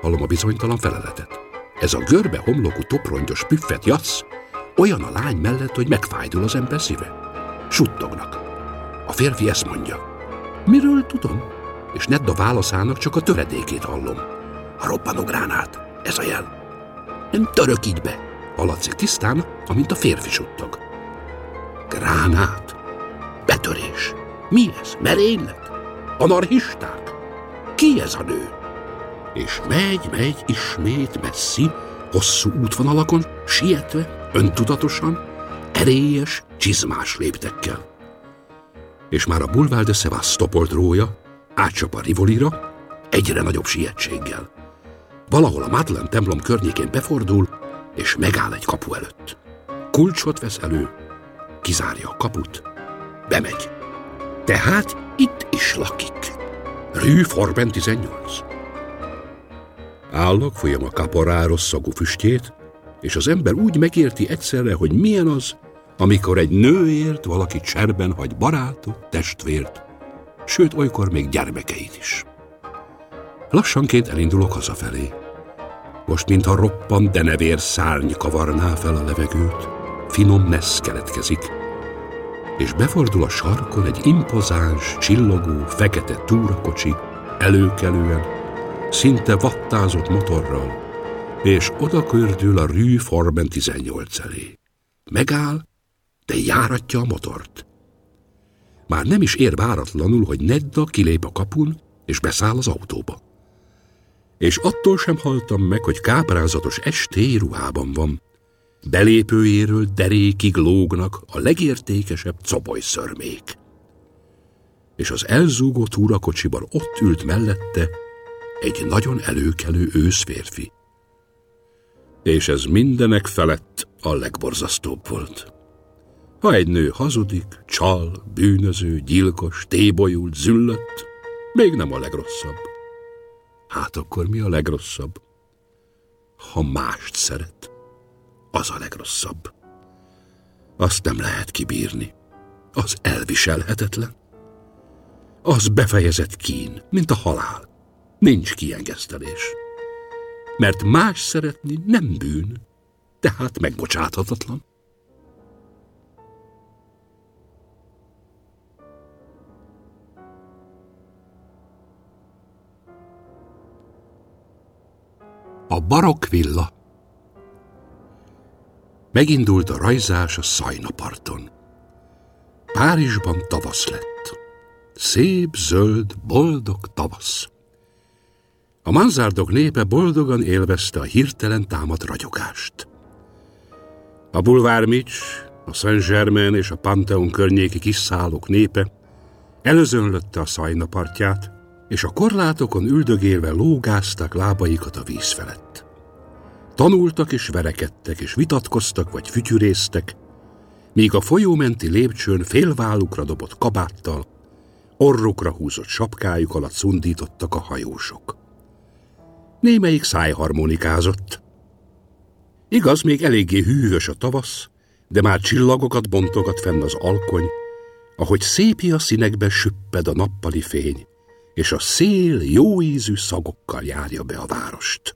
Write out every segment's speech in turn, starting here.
hallom a bizonytalan feleletet. Ez a görbe homlokú toprongyos püffet jasz, olyan a lány mellett, hogy megfájdul az ember szíve. Suttognak. A férfi ezt mondja. Miről tudom? És Nedda válaszának csak a töredékét hallom. A robbanógránát, ez a jel. Nem török így be, hallatszik tisztán, amint a férfi suttog. Gránát. Betörés. Mi ez? Merénylet? Anarchisták? Ki ez a nő? És megy ismét messzi, hosszú útvonalakon, sietve, öntudatosan, erélyes, csizmás léptekkel. És már a Boulevard de Sevastopol rója átcsap a Rivolira egyre nagyobb sietséggel. Valahol a Madeleine templom környékén befordul, és megáll egy kapu előtt. Kulcsot vesz elő, kizárja a kaput, bemegy. Tehát itt is lakik. Rue Forbin 18. Állok, folyam a kaporáros szagú füstjét, és az ember úgy megérti egyszerre, hogy milyen az, amikor egy nőért valaki cserben hagy barátot, testvért, sőt, olykor még gyermekeit is. Lassanként elindulok hazafelé. Most, mintha roppant denevér szárny kavarná fel a levegőt, finom nessz keletkezik, és befordul a sarkon egy impozáns, csillogó, fekete túrakocsi, előkelően, szinte vattázott motorral, és oda kördül a Rue Forbin 18 elé. Megáll, de járatja a motort. Már nem is ér váratlanul, hogy Nedda kilép a kapun, és beszáll az autóba. És attól sem haltam meg, hogy káprázatos estély ruhában van. Belépőjéről derékig lógnak a legértékesebb cobolyszörmék. És az elzúgó túrakocsiban ott ült mellette egy nagyon előkelő őszférfi. És ez mindenek felett a legborzasztóbb volt. Ha egy nő hazudik, csal, bűnöző, gyilkos, tébolyult, züllött, még nem a legrosszabb. Hát akkor mi a legrosszabb? Ha mást szeret, az a legrosszabb. Azt nem lehet kibírni. Az elviselhetetlen. Az befejezett kín, mint a halál. Nincs kiengesztelés. Mert más szeretni nem bűn, tehát megbocsáthatatlan. A barokk villa. Megindult a rajzás a Szajna-parton. Párizsban tavasz lett. Szép, zöld, boldog tavasz. A mansardok népe boldogan élvezte a hirtelen támadt ragyogást. A Boulevard Mitch, a Saint-Germain és a Pantheon környéki kis szállók népe előzönlötte a Szajna partját, és a korlátokon üldögélve lógázták lábaikat a víz felett. Tanultak és verekedtek, és vitatkoztak vagy fütyürésztek, míg a folyómenti lépcsőn félvállukra dobott kabáttal, orrukra húzott sapkájuk alatt szundítottak a hajósok. Némelyik szájharmonikázott. Igaz, még eléggé hűvös a tavasz, de már csillagokat bontogat fenn az alkony, ahogy szépia színekbe süpped a nappali fény, és a szél jó ízű szagokkal járja be a várost.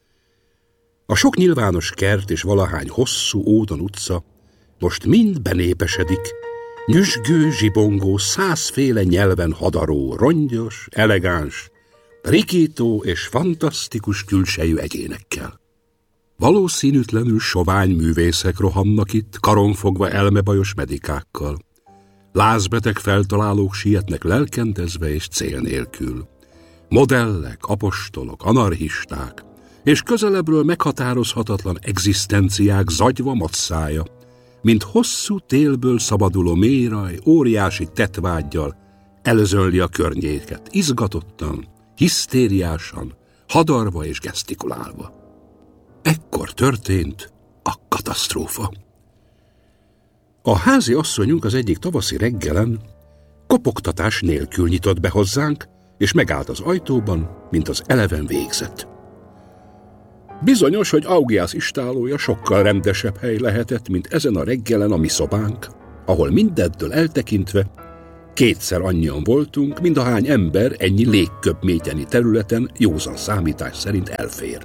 A sok nyilvános kert és valahány hosszú ódon utca most mind benépesedik, nyüzsgő, zsibongó, 100 féle nyelven hadaró, rongyos, elegáns, rikító és fantasztikus külsejű egyénekkel. Valószínűtlenül sovány művészek rohannak itt, karonfogva elmebajos medikákkal. Lázbeteg feltalálók sietnek lelkendezve és cél nélkül. Modellek, apostolok, anarchisták, és közelebbről meghatározhatatlan egzisztenciák zagyva macszája, mint hosszú télből szabaduló mélyraj, óriási tettvággyal elözönli a környéket, izgatottan, hisztériásan, hadarva és gesztikulálva. Ekkor történt a katasztrófa. A házi asszonyunk az egyik tavaszi reggelen kopogtatás nélkül nyitott be hozzánk, és megállt az ajtóban, mint az eleven végzet. Bizonyos, hogy Augias istállója sokkal rendesebb hely lehetett, mint ezen a reggelen a mi szobánk, ahol mindettől eltekintve 2-szer annyian voltunk, mint ahány ember ennyi légköbmétyeni területen józan számítás szerint elfér.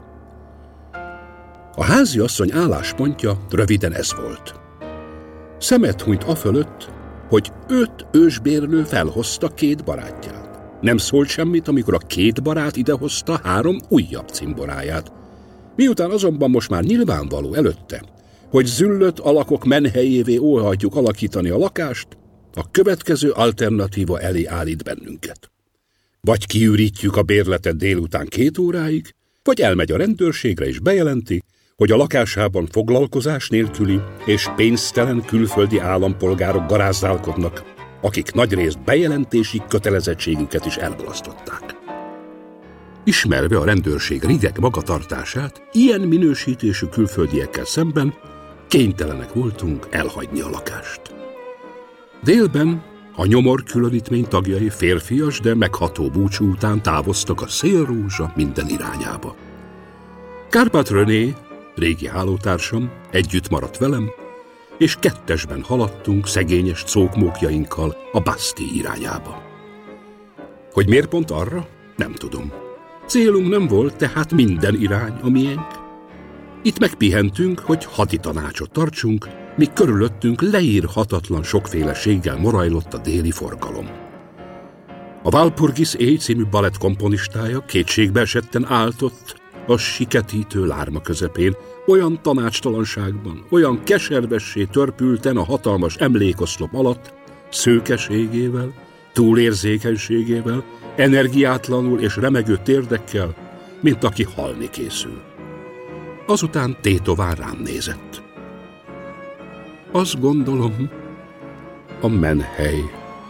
A háziasszony álláspontja röviden ez volt. Szemet hunyt afölött, hogy 5 ősbérlő felhozta 2 barátját. Nem szólt semmit, amikor a 2 barát idehozta 3 újabb cimboráját. Miután azonban most már nyilvánvaló előtte, hogy züllött alakok menhelyévé óhajtjuk alakítani a lakást, a következő alternatíva elé állít bennünket. Vagy kiürítjük a bérletet délután 2 óráig, vagy elmegy a rendőrségre és bejelenti, hogy a lakásában foglalkozás nélküli és pénztelen külföldi állampolgárok garázdálkodnak, akik nagyrészt bejelentési kötelezettségüket is elmulasztották. Ismerve a rendőrség rideg magatartását, ilyen minősítésű külföldiekkel szemben kénytelenek voltunk elhagyni a lakást. Délben a nyomorkülönítmény tagjai férfias, de megható búcsú után távoztak a szélrózsa minden irányába. Kárpát René, régi hálótársam, együtt maradt velem, és 2-esben haladtunk szegényes cókmókjainkkal a Bastille irányába. Hogy miért pont arra? Nem tudom. Célunk nem volt, tehát minden irány a miénk. Itt megpihentünk, hogy haditanácsot tartsunk, míg körülöttünk leírhatatlan sokféleséggel morajlott a déli forgalom. A Walpurgis éj című balett komponistája kétségbe esetten áltott a siketítő lárma közepén, olyan tanácstalanságban, olyan keservessé törpülten a hatalmas emlékoszlop alatt, szőkeségével, túlérzékenységével, energiátlanul és remegő térdekkel, mint aki halni készül. Azután tétován rám nézett. Azt gondolom, a menhely.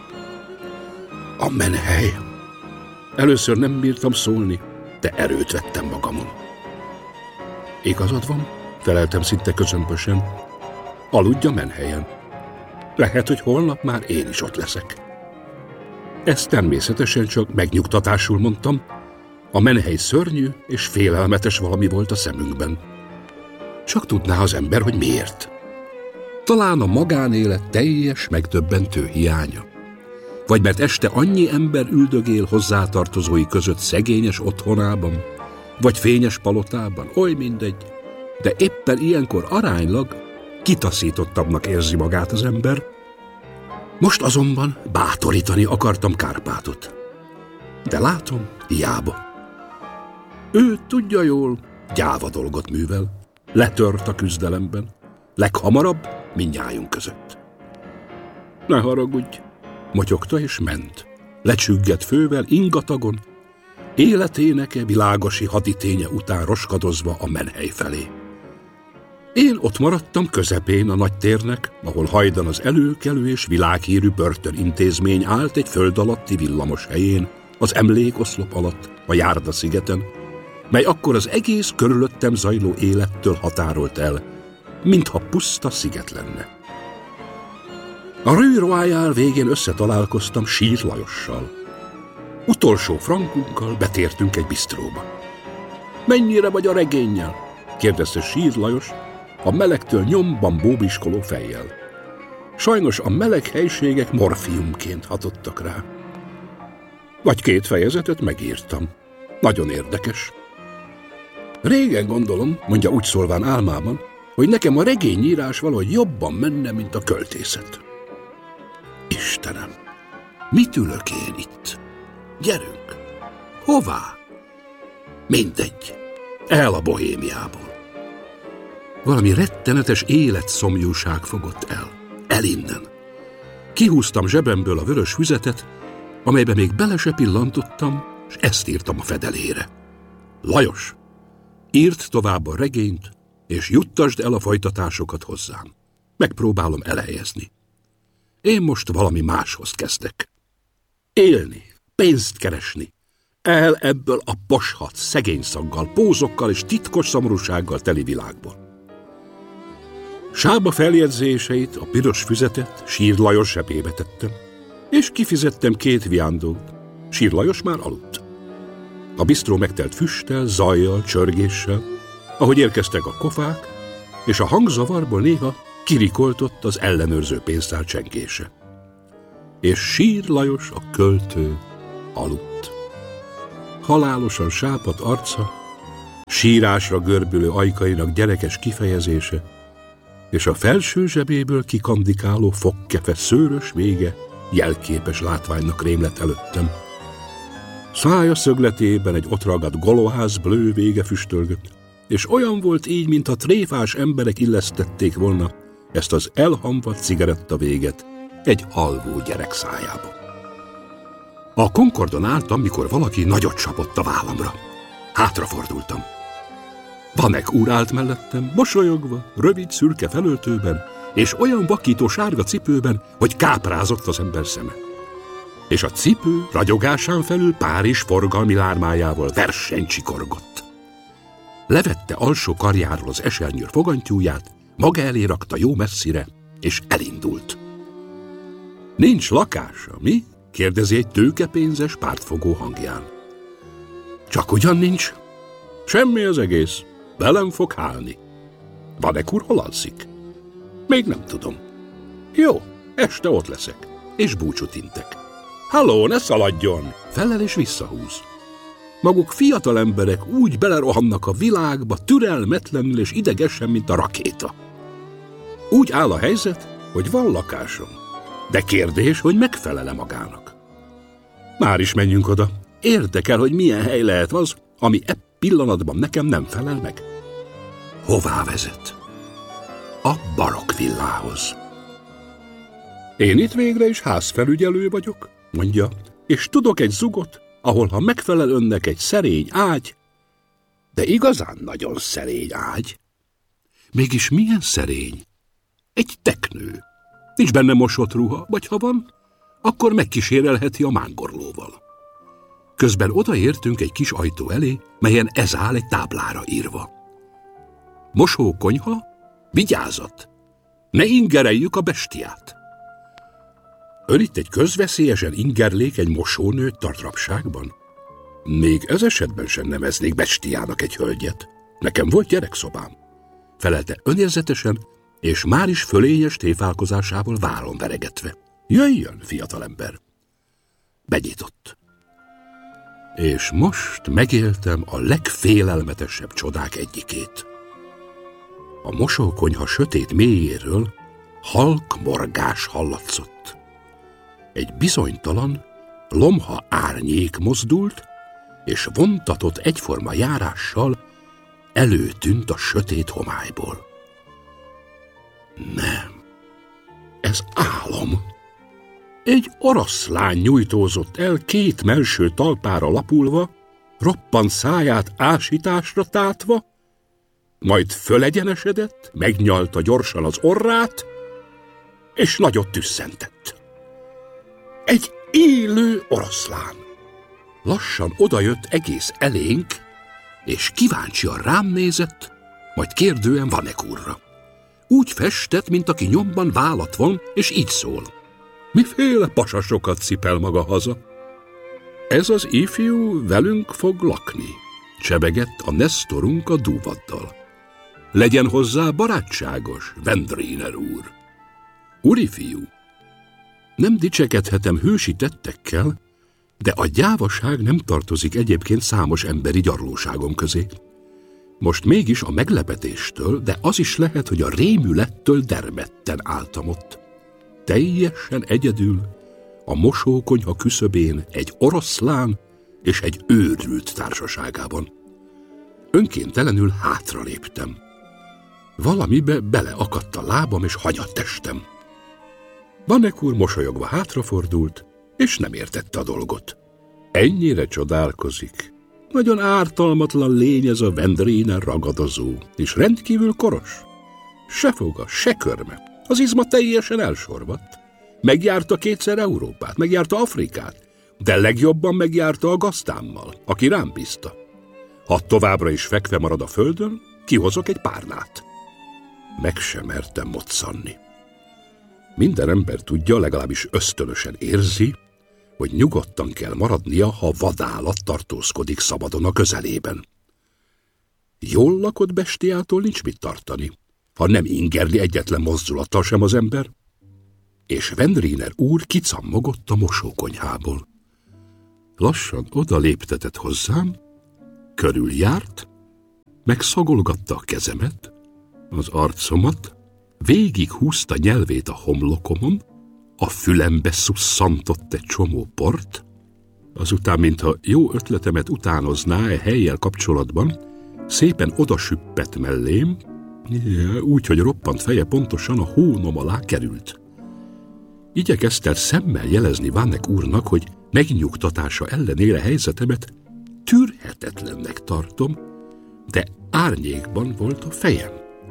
A menhely. Először nem bírtam szólni, de erőt vettem magamon. Igazad van, feleltem szinte közömbösen. Aludj a menhelyen. Lehet, hogy holnap már én is ott leszek. Ezt természetesen csak megnyugtatásul mondtam. A menhely szörnyű és félelmetes valami volt a szemünkben. Csak tudná az ember, hogy miért. Talán a magánélet teljes, megdöbbentő hiánya. Vagy mert este annyi ember üldögél hozzátartozói között szegényes otthonában, vagy fényes palotában, oly mindegy, de éppen ilyenkor aránylag kitaszítottabbnak érzi magát az ember. Most azonban bátorítani akartam Kárpátot. De látom, hiába. Ő tudja jól, gyáva dolgot művel, letört a küzdelemben, leghamarabb mindnyájunk között. Ne haragudj, motyogta és ment, lecsüggett fővel ingatagon, életéneke világosi haditénye után roskadozva a menhely felé. Én ott maradtam közepén a nagy térnek, ahol hajdan az előkelő és világhírű börtönintézmény állt egy föld alatti villamos helyén, az emlékoszlop alatt, a Járda-szigeten, mely akkor az egész körülöttem zajló élettől határolt el, mintha puszta sziget lenne. A Rue Royale végén összetalálkoztam Sír Lajossal. Utolsó frankunkkal betértünk egy bistróba. Mennyire vagy a regénnyel? Kérdezte Sír Lajos, a melegtől nyomban bóbiskoló fejjel. Sajnos a meleg helységek morfiumként hatottak rá. Vagy 2 fejezetet megírtam. Nagyon érdekes. Régen gondolom, mondja úgy szólván álmában, hogy nekem a regényírás valahogy jobban menne, mint a költészet. Istenem, mit ülök én itt? Gyerünk! Hová? Mindegy. El a Bohémiából. Valami rettenetes életszomjúság fogott el. El innen. Kihúztam zsebemből a vörös füzetet, amelybe még bele se pillantottam, és ezt írtam a fedelére. Lajos, írd tovább a regényt, és juttasd el a folytatásokat hozzám. Megpróbálom elhelyezni. Én most valami máshoz kezdek. Élni, pénzt keresni. El ebből a poshat, szegényszaggal, pózokkal és titkos szomorúsággal teli világból. Sába feljegyzéseit, a piros füzetet Sír Lajos zsebébe tettem, és kifizettem 2 viandót. Sír Lajos már aludt. A bisztró megtelt füsttel, zajjal, csörgéssel, ahogy érkeztek a kofák, és a hangzavarból néha kirikoltott az ellenőrző pénztár csengése. és Sír Lajos a költő aludt. Halálosan sápadt arca, sírásra görbülő ajkainak gyerekes kifejezése, és a felső zsebéből kikandikáló fogkefe szőrös vége jelképes látványnak rémlett előttem. Szája szögletében egy ott ragadt goloház blő vége füstölgött, és olyan volt így, mintha tréfás emberek illesztették volna ezt az elhamvadt cigaretta véget egy alvó gyerek szájába. A Concordon álltam, mikor valaki nagyot csapott a vállamra. Hátrafordultam. Vanek úr állt mellettem, mosolyogva, rövid szürke felöltőben, és olyan vakító sárga cipőben, hogy káprázott az ember szeme. És a cipő ragyogásán felül Párizs forgalmi lármájával versenycsikorgott. Levette alsó karjáról az esernyőr fogantyúját, maga elé rakta jó messzire, és elindult. Nincs lakása, mi? Kérdezi egy tőkepénzes pártfogó hangján. Csak ugyan nincs. Semmi az egész. Velem fog hálni. Vanek úr hol alszik? Még nem tudom. Jó, este ott leszek. És búcsút intek. Halló, ne szaladjon! Felel és visszahúz. Maguk fiatal emberek úgy belerohannak a világba, türelmetlenül és idegesen, mint a rakéta. Úgy áll a helyzet, hogy van lakásom. De kérdés, hogy megfelele magának. Már is menjünk oda. Érdekel, hogy milyen hely lehet az, ami pillanatban nekem nem felel meg. Hová vezet? A barokk villához. Én itt végre is házfelügyelő vagyok, mondja, és tudok egy zugot, ahol ha megfelel önnek egy szerény ágy, de igazán nagyon szerény ágy. Mégis milyen szerény? Egy teknő. Nincs benne mosott ruha, vagy ha van, akkor megkísérelheti a mángorlóval. Közben odaértünk egy kis ajtó elé, melyen ez áll egy táblára írva. Mosókonyha, vigyázat! Ne ingereljük a bestiát! Ön itt egy közveszélyesen ingerlék egy mosónőt tart rabságban? Még ez esetben sem neveznék bestiának egy hölgyet. Nekem volt gyerekszobám. Felelte önérzetesen, és már is fölényes téfálkozásával vállon veregetve. Jöjjön, fiatalember! Benyitott. És most megéltem a legfélelmetesebb csodák egyikét. A mosókonyha sötét mélyéről halk morgás hallatszott. Egy bizonytalan, lomha árnyék mozdult, és vontatott egyforma járással előtűnt a sötét homályból. Nem, ez álom. Egy oroszlán nyújtózott el két mellső talpára lapulva, roppant száját ásításra tátva, majd fölegyenesedett, megnyalta gyorsan az orrát, és nagyot tüsszentett. Egy élő oroszlán. Lassan odajött egész elénk, és kíváncsian rám nézett, majd kérdően Vanek úrra. Úgy festett, mint aki nyomban vállat van, és így szól. Miféle pasasokat cipel maga haza? Ez az ifjú velünk fog lakni, csebegett a nesztorunk a dúvaddal. Legyen hozzá barátságos, Vendriner úr. Úrifiú, nem dicsekedhetem hősi tettekkel, de a gyávaság nem tartozik egyébként számos emberi gyarlóságom közé. Most mégis a meglepetéstől, de az is lehet, hogy a rémülettől dermedten álltam ott. Teljesen egyedül, a mosókonyha küszöbén egy oroszlán és egy őrült társaságában. Önkéntelenül hátraléptem. Valamibe beleakadt a lábam és hagyadt testem. Vanek úr mosolyogva hátrafordult, és nem értette a dolgot. Ennyire csodálkozik. Nagyon ártalmatlan lény ez a Vendriner ragadozó, és rendkívül koros. Se foga, se körme. Az izma teljesen elsorvadt. Megjárta kétszer Európát, megjárta Afrikát, de legjobban megjárta a gazdámmal, aki rám bízta. Ha továbbra is fekve marad a földön, kihozok egy párnát. Meg sem mertem moccanni. Minden ember tudja, legalábbis ösztönösen érzi, hogy nyugodtan kell maradnia, ha vadállat tartózkodik szabadon a közelében. Jól lakott bestiától nincs mit tartani, ha nem ingerli egyetlen mozdulattal sem az ember. és Wendriner úr kicammogott a mosókonyhából. Lassan oda léptetett hozzám, körüljárt, megszagolgatta a kezemet, az arcomat, végig húzta nyelvét a homlokomon, a fülembe szusszantott egy csomó port, azután, mintha jó ötletemet utánozná e hellyel kapcsolatban, szépen odasüppett mellém, úgy, hogy roppant feje pontosan a hónom alá került. Igyekeztem szemmel jelezni Vanek úrnak, hogy megnyugtatása ellenére helyzetemet tűrhetetlennek tartom, de árnyékban volt a fejem.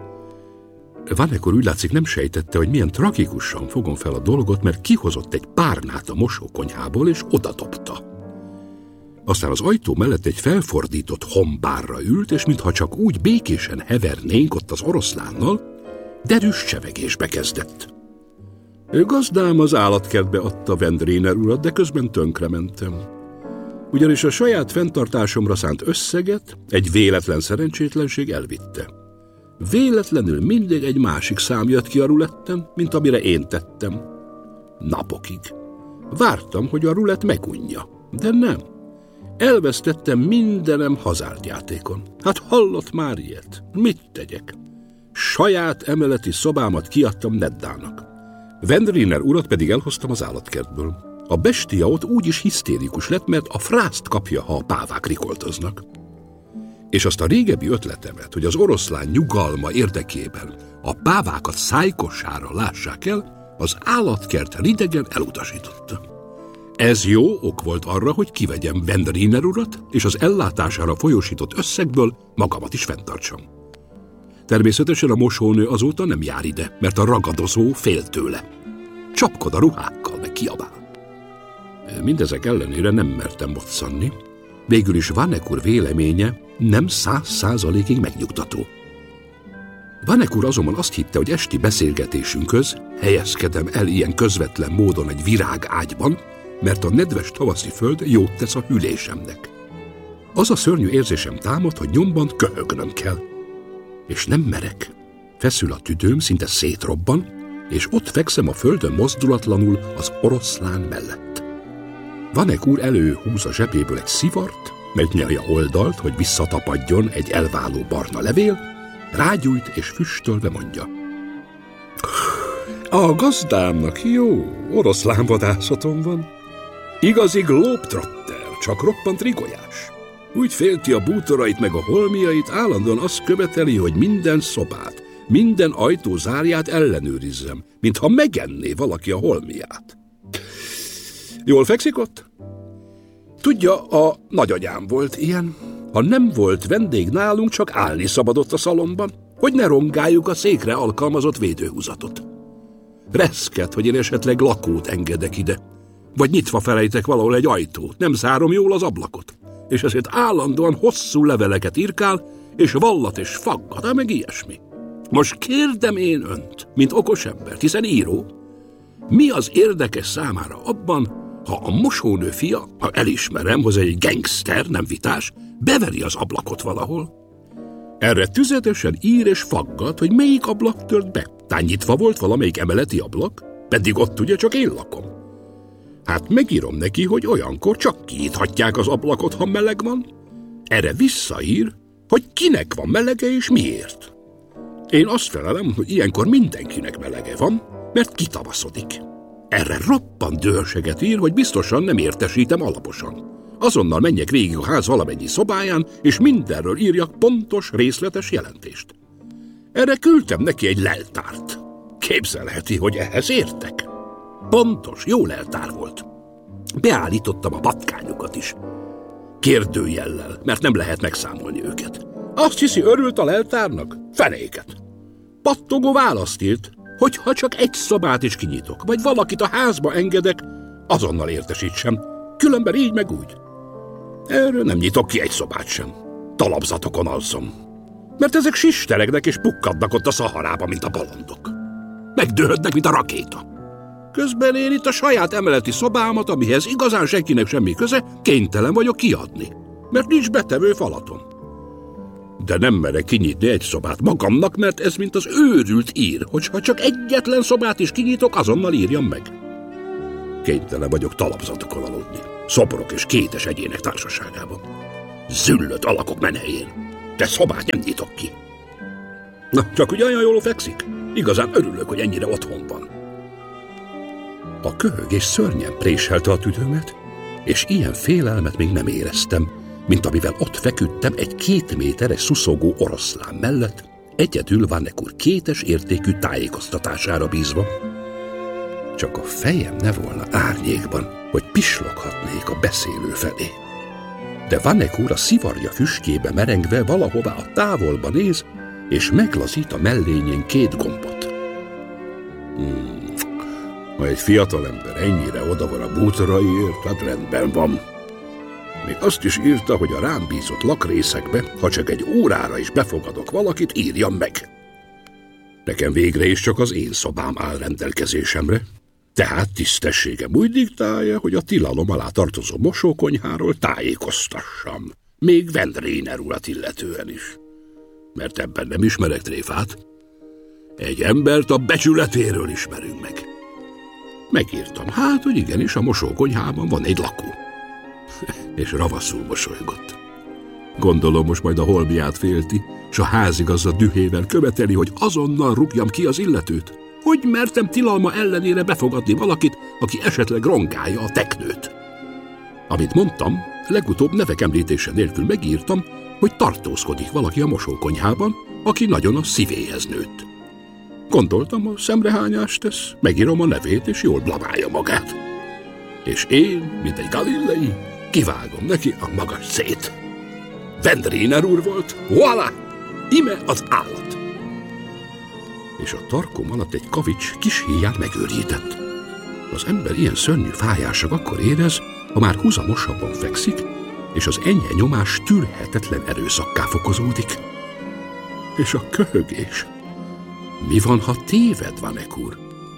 Vanek úr úgy látszik nem sejtette, hogy milyen tragikusan fogom fel a dolgot, mert kihozott egy párnát a mosókonyhából és odadobta. Aztán az ajtó mellett egy felfordított hombárra ült, és mintha csak úgy békésen hevernénk ott az oroszlánnal, derűs csevegésbe kezdett. Gazdám az állatkertbe adta Wendriner urat, de közben tönkrementem. Ugyanis a saját fenntartásomra szánt összeget egy véletlen szerencsétlenség elvitte. Véletlenül mindig egy másik szám jött ki a ruletten, mint amire én tettem. Napokig. Vártam, hogy a rulett megunja, de nem. Elvesztettem mindenem hazárdjátékon. Hát hallott már ilyet? Mit tegyek? Saját emeleti szobámat kiadtam Neddának. Wendriner urat pedig elhoztam az állatkertből. A bestia ott úgy is hisztérikus lett, mert a frászt kapja, ha a pávák rikoltoznak. És azt a régebbi ötletemet, hogy az oroszlán nyugalma érdekében a pávákat szájkossára lássák el, az állatkert ridegen elutasította. Ez jó ok volt arra, hogy kivegyem Wendriner urat, és az ellátására folyósított összegből magamat is fenntartsam. Természetesen a mosónő azóta nem jár ide, mert a ragadozó fél tőle. Csapkod a ruhákkal, meg kiabál. Mindezek ellenére nem mertem moccanni. Végül is Vanek úr véleménye nem 100%-ig megnyugtató. Vanek úr azonban azt hitte, hogy esti beszélgetésünkhöz helyezkedem el ilyen közvetlen módon egy virágágyban, mert a nedves tavaszi föld jót tesz a hűlésemnek. Az a szörnyű érzésem támad, hogy nyomban köhögnöm kell. És nem merek. Feszül a tüdőm, szinte szétrobban, és ott fekszem a földön mozdulatlanul az oroszlán mellett. Vanek úr előhúz a zsebéből egy szivart, megnyelja oldalt, hogy visszatapadjon egy elváló barna levél, rágyújt és füstölve mondja. A gazdámnak jó oroszlánvadászatom van. Igazi globetrotter, csak roppant rigolyás. Úgy félti a bútorait meg a holmiait, állandóan azt követeli, hogy minden szobát, minden ajtó zárját ellenőrizzem, mintha megenné valaki a holmiát. Jól fekszik ott? Tudja, a nagyanyám volt ilyen. Ha nem volt vendég nálunk, csak állni szabadott a szalomban, hogy ne rongáljuk a székre alkalmazott védőhúzatot. Reszket, hogy én esetleg lakót engedek ide, vagy nyitva felejtek valahol egy ajtót, nem zárom jól az ablakot, és ezért állandóan hosszú leveleket írkál, és vallat és faggat, meg ilyesmi. Most kérdem én önt, mint okos embert, hiszen író, mi az érdekes számára abban, ha a mosónő fia, ha elismerem, hogy egy gangster, nem vitás, beveri az ablakot valahol? Erre tüzetesen ír és faggat, hogy melyik ablak tört be. Tán nyitva volt valamelyik emeleti ablak, pedig ott ugye csak én lakom. Hát megírom neki, hogy olyankor csak kinyithatják az ablakot, ha meleg van. Erre visszaír, hogy kinek van melege és miért. Én azt felelem, hogy ilyenkor mindenkinek melege van, mert kitavaszodik. Erre roppant dühöseget ír, hogy biztosan nem értesítem alaposan. Azonnal menjek végig a ház valamennyi szobáján, és mindenről írjak pontos, részletes jelentést. Erre küldtem neki egy leltárt. Képzelheti, hogy ehhez értek. Pontos, jó leltár volt. Beállítottam a patkányokat is. Kérdőjellel, mert nem lehet megszámolni őket. Azt hiszi, örült a leltárnak? Fenéket. Pattogó választ írt, hogy ha csak egy szobát is kinyitok, vagy valakit a házba engedek, azonnal értesítsem, különben így meg úgy. Erről nem nyitok ki egy szobát sem. Talapzatokon alszom. Mert ezek sisteregnek és pukkadnak ott a Szaharába, mint a bolondok. Megdőlődnek, mint a rakéta. Közben én itt a saját emeleti szobámat, amihez igazán senkinek semmi köze, kénytelen vagyok kiadni, mert nincs betevő falatom. De nem merek kinyitni egy szobát magamnak, mert ez mint az őrült ír, hogyha csak egyetlen szobát is kinyitok, azonnal írjam meg. Kénytelen vagyok talapzatokon aludni, szobrok és kétes egyének társaságában. Züllött alakok menhelyén, de szobát nem nyitok ki. Na, csak ugye olyan jól fekszik? Igazán örülök, hogy ennyire otthon van. A köhögés szörnyen préselte a tüdőmet, és ilyen félelmet még nem éreztem, mint amivel ott feküdtem egy 2 méteres szuszogó oroszlán mellett, egyedül Vanek úr kétes értékű tájékoztatására bízva. Csak a fejem ne volna árnyékban, hogy pisloghatnék a beszélő felé. De Vanek úr a szivarja füstjébe merengve valahová a távolba néz, és meglazít a mellényén 2 gombot. Ha egy fiatalember ennyire oda van a bútoraiért, hát rendben van. Még azt is írta, hogy a rám bízott lakrészekbe, ha csak egy órára is befogadok valakit, írjam meg. Nekem végre is csak az én szobám áll rendelkezésemre, tehát tisztességem úgy diktálja, hogy a tilalom alá tartozó mosókonyháról tájékoztassam, még Vendréner urat illetően is. Mert ebben nem ismerek tréfát. Egy embert a becsületéről ismerünk meg. Megírtam, hát, hogy igenis a mosókonyhában van egy lakó. És ravaszul mosolygott. Gondolom, most majd a holmiát félti, s a házigazda dühével követeli, hogy azonnal rúgjam ki az illetőt. Hogy mertem tilalma ellenére befogadni valakit, aki esetleg rongálja a teknőt. Amit mondtam, legutóbb nevek említése nélkül megírtam, hogy tartózkodik valaki a mosókonyhában, aki nagyon a szívéhez nőtt. Gondoltam, a szemrehányást tesz, megírom a nevét, és jól blamálja magát. És én, mint egy galilei, kivágom neki a magas szét. Vendréner úr volt, voilà! Ime az állat! És a tarkom alatt egy kavics kis híját megőrített. Az ember ilyen szörnyű fájásag akkor érez, ha már húzamosabban fekszik, és az enyhe nyomás tűrhetetlen erőszakká fokozódik. És a köhögés. Mi van, ha téved, Vanek úr?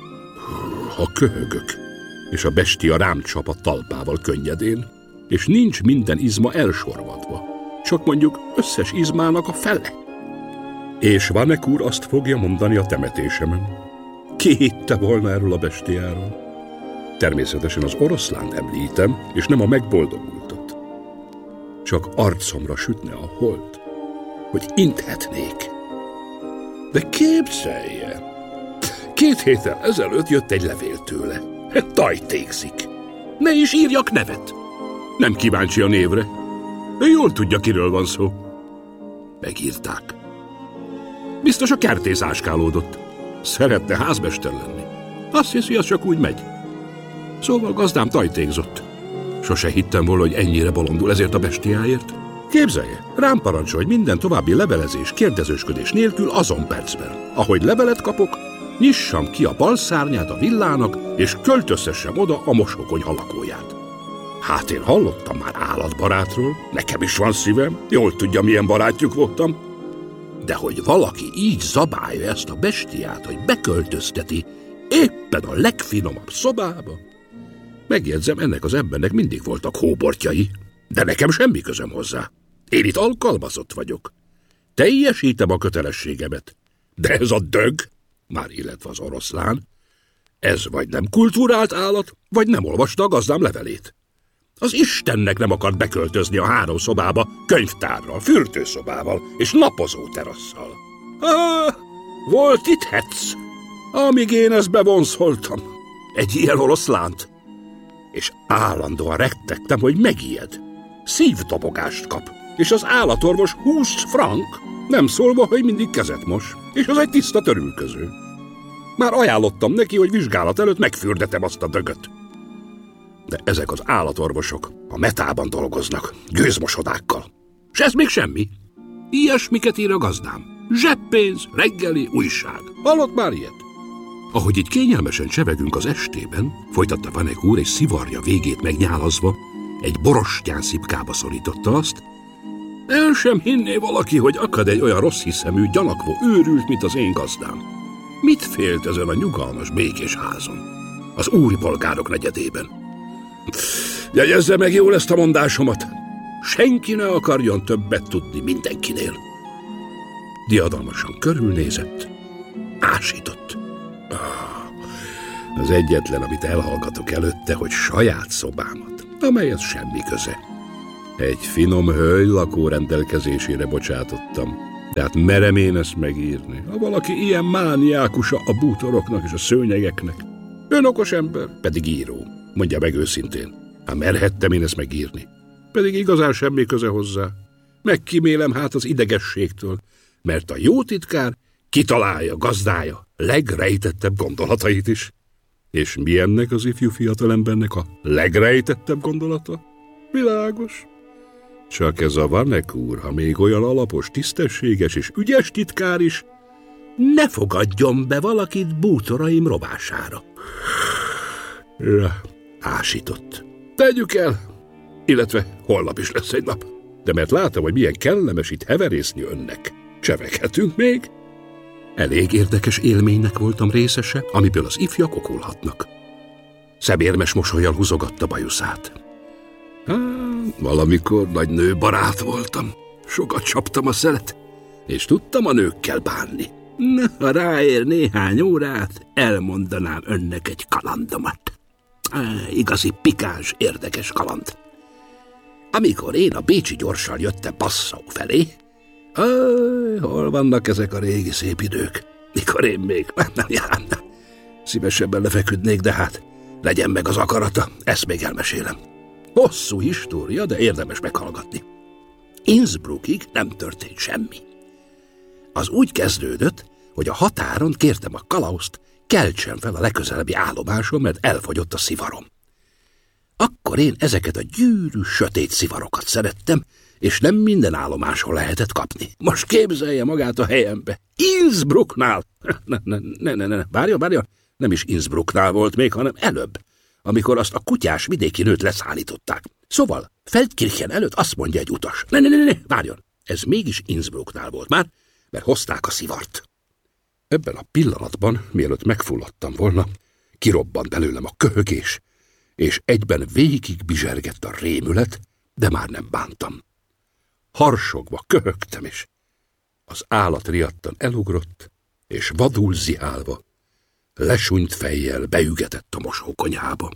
Ha köhögök, és a bestia rám csap a talpával könnyedén, és nincs minden izma elsorvadva, csak mondjuk összes izmának a fele. És Vanek úr azt fogja mondani a temetésemen. Ki hitte volna erről a bestiáról? Természetesen az oroszlánt említem, és nem a megboldogultat. Csak arcomra sütne a hold, hogy inthetnék. De képzelje! 2 héttel ezelőtt jött egy levél tőle. Tajtékzik. Ne is írjak nevet. Nem kíváncsi a névre. Ő jól tudja, kiről van szó. Megírták. Biztos a kertész áskálódott. Szeretne házmester lenni. Azt hiszi, az csak úgy megy. Szóval gazdám tajtékzott. Sose hittem volna, hogy ennyire bolondul ezért a bestiáért. Képzelje, rám parancsol, hogy minden további levelezés, kérdezősködés nélkül azon percben, ahogy levelet kapok, nyissam ki a bal szárnyát a villának, és költöztessem oda a mosókonyha lakóját. Hát én hallottam már állatbarátról, nekem is van szívem, jól tudja, milyen barátjuk voltam. De hogy valaki így zabálja ezt a bestiát, hogy beköltözteti éppen a legfinomabb szobába. Megjegyzem, ennek az embernek mindig voltak hóbortjai, de nekem semmi közöm hozzá. Én itt alkalmazott vagyok. Teljesítem a kötelességemet. De ez a dög, már illetve az oroszlán, ez vagy nem kultúrált állat, vagy nem olvasta a gazdám levelét. Az Istennek nem akart beköltözni a 3 szobába, könyvtárral, fürdőszobával és napozó terasszal. Volt itt hetsz, amíg én ezt bevonszoltam. Egy ilyen oroszlánt. És állandóan rettegtem, hogy megijed. Szívdobogást kap, és az állatorvos 20 frank, nem szólva, hogy mindig kezet mos, és az egy tiszta törülköző. Már ajánlottam neki, hogy vizsgálat előtt megfürdetem azt a dögöt. De ezek az állatorvosok a metában dolgoznak, gőzmosodákkal. S ez még semmi. Ilyesmiket ír a gazdám. Zseppénz, reggeli, újság. Hallott már ilyet? Ahogy így kényelmesen csevegünk az estében, folytatta Vanek úr, és szivarja végét megnyálazva, egy borostyán szipkába szorította azt, el sem hinné valaki, hogy akad egy olyan rossz hiszemű, gyanakvó őrült, mint az én gazdám. Mit félt ezen a nyugalmas, békés házon? Az úri polgárok negyedében. Jegyezze meg jól ezt a mondásomat. Senki ne akarjon többet tudni mindenkinél. diadalmasan körülnézett, ásított. Az egyetlen, amit elhallgatok előtte, hogy saját szobámat, amelyhez semmi köze. Egy finom hölgy lakó rendelkezésére bocsátottam, tehát merem én ezt megírni. Ha valaki ilyen mániákusa a bútoroknak és a szőnyegeknek. Ön okos ember, pedig író. Mondja meg őszintén. Hát merhettem én ezt megírni. Pedig igazán semmi köze hozzá. Megkímélem hát az idegességtől, mert a jó titkár kitalálja, gazdája legrejtettebb gondolatait is. És mi ennek az ifjú fiatalembernek a legrejtettebb gondolata? Világos. Csak ez a Vanek úr, ha még olyan alapos, tisztességes és ügyes titkár is, ne fogadjon be valakit bútoraim robására. Ásított. Tegyük el, illetve holnap is lesz egy nap. De mert látom, hogy milyen kellemes itt heverészni önnek. Cseveghetünk még? Elég érdekes élménynek voltam részese, amiből az ifjak okulhatnak. Szemérmes mosollyal húzogatta bajuszát. Valamikor nagy nőbarát voltam. Sokat csaptam a szelet, és tudtam a nőkkel bánni. Na, ha ráér néhány órát, elmondanám önnek egy kalandomat. Igazi pikáns, érdekes kaland. Amikor én a bécsi gyorssal jöttem Passau felé, hol vannak ezek a régi szép idők, mikor én még szívesebben lefeküdnék, de hát legyen meg az akarata, ezt még elmesélem. Hosszú história, de érdemes meghallgatni. Innsbruckig nem történt semmi. Az úgy kezdődött, hogy a határon kértem a kalauzt, keltsen fel a legközelebbi állomáson, mert elfogyott a szivarom. Akkor én ezeket a gyűrű, sötét szivarokat szerettem, és nem minden állomáson lehetett kapni. Most képzelje magát a helyembe. Innsbrucknál! Ne, várjon, nem is Innsbrucknál volt még, hanem előbb, amikor azt a kutyás vidéki nőt leszállították. Szóval Feldkirchen előtt azt mondja egy utas. Ne, várjon, ez mégis Innsbrucknál volt már, mert hozták a szivart. Ebben a pillanatban, mielőtt megfulladtam volna, kirobbant belőlem a köhögés, és egyben végig bizsergett a rémület, de már nem bántam. Harsogva köhögtem is. Az állat riadtan elugrott, és vadul ziálva, lesúnyt fejjel beügetett a mosókonyhába.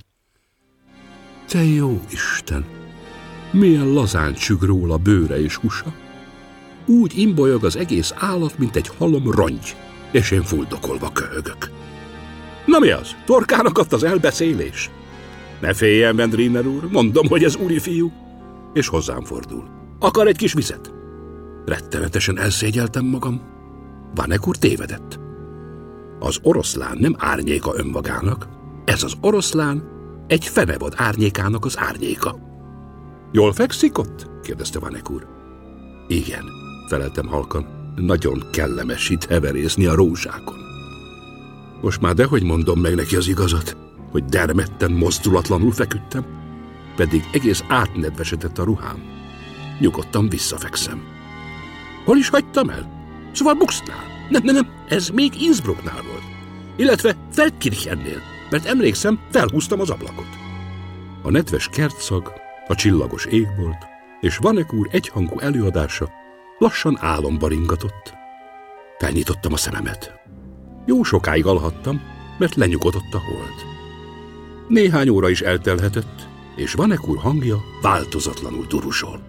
Te jó Isten! Milyen lazán csüg róla bőre és húsa! Úgy imbolyog az egész állat, mint egy halom rongy, és én fuldokolva köhögök. Na mi az? Torkának adt az elbeszélés? Ne féljen, Vendriner úr, mondom, hogy ez úri fiú. És hozzám fordul. Akar egy kis vizet? Rettenetesen elszégyeltem magam. Vanek úr tévedett. Az oroszlán nem árnyéka önmagának, ez az oroszlán egy fenevad árnyékának az árnyéka. Jól fekszik ott? Kérdezte Vanek úr. Igen, feleltem halkan. Nagyon kellemes itt heverészni a rózsákon. Most már dehogy mondom meg neki az igazat, hogy dermedten, mozdulatlanul feküdtem, pedig egész átnedvesedett a ruhám. Nyugodtan visszafekszem. Hol is hagytam el? Szóval Buxnál. Nem, ez még Innsbrucknál volt. Illetve Feldkirchennél, mert emlékszem, felhúztam az ablakot. A nedves kertszag, a csillagos égbolt és Vanek úr egyhangú előadása lassan álomba ringatott. Felnyitottam a szememet. Jó sokáig alhattam, mert lenyugodott a hold. Néhány óra is eltelhetett, és Vanek úr hangja változatlanul durusol.